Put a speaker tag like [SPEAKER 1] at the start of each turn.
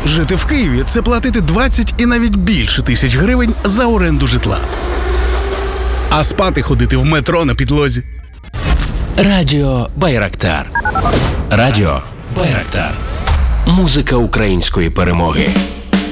[SPEAKER 1] Жити в Києві – це платити 20 і навіть більше тисяч гривень за оренду житла. А спати ходити в метро на підлозі.
[SPEAKER 2] Радіо Байрактар. Радіо Байрактар. Музика української перемоги.